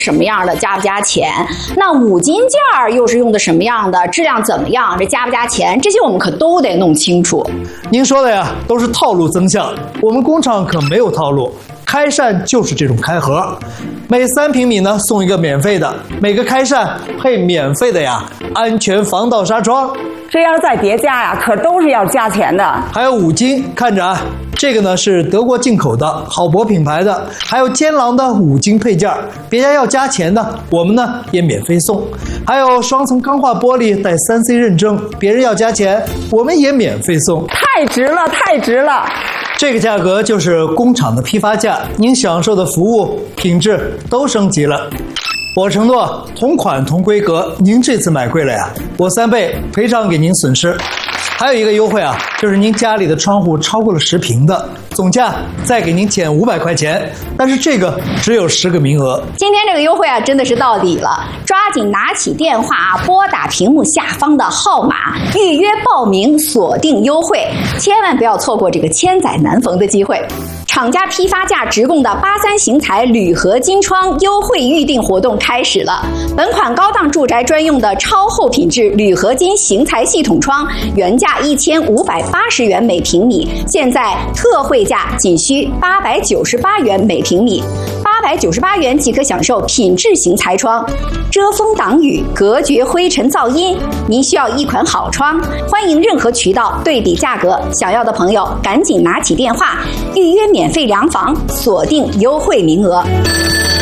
什么样的，加不加钱？那五金件儿又是用的什么样的？质量怎么样？这加不加钱？这些我们可都得弄清楚。 您说的呀，都是套路增项，我们工厂可没有套路。开扇就是这种开盒，每3平米呢送一个免费的，每个开扇配免费的呀安全防盗纱窗。 这要是再叠加呀，可都是要加钱的。 还有五金，看着啊，这个呢是德国进口的好博品牌的，还有坚狼的五金配件，别家要加钱的，我们呢也免费送。还有双层钢化玻璃带3C 认证，别人要加钱，我们也免费送。 太值了，太值了！ 这个价格就是工厂的批发价，您享受的服务品质都升级了。我承诺同款同规格，您这次买贵了呀，我3倍赔偿给您损失。还有一个优惠啊，就是您家里的窗户超过了10平的，总价再给您减500块钱，但是这个只有10个名额。 今天这个优惠啊，真的是到底了，抓紧拿起电话啊，拨打屏幕下方的号码，预约报名，锁定优惠，千万不要错过这个千载难逢的机会。厂家批发价直供的83型材铝合金窗优惠预定活动开始了。本款高档住宅专用的超厚品质铝合金型材系统窗，原价1580元每平米，现在特惠价仅需898元每平米。898元即可享受品质型材窗，遮风挡雨，隔绝灰尘噪音。您需要一款好窗，欢迎任何渠道对比价格，想要的朋友赶紧拿起电话预约免费量房，锁定优惠名额。